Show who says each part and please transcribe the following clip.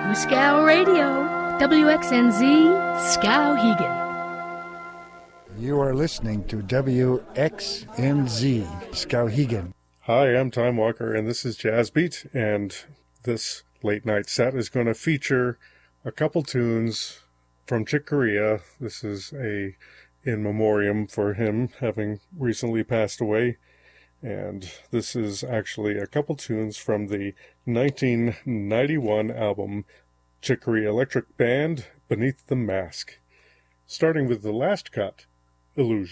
Speaker 1: Scow Radio, WXNZ, Skowhegan.
Speaker 2: You are listening to WXNZ, Skowhegan.
Speaker 3: Hi, I'm Time Walker, and this is Jazz Beat, and this late night set is going to feature a couple tunes from Chick Corea. This is a in memoriam for him having recently passed away, and this is actually a couple tunes from the 1991 album Chick Corea Electric Band, Beneath the Mask. Starting with the last cut, Illusion.